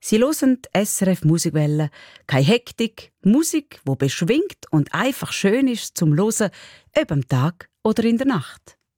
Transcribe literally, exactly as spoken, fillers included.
Sie hören die S R F Musikwelle. Keine Hektik, Musik, die beschwingt und einfach schön ist zum Hören, ob am Tag oder in der Nacht.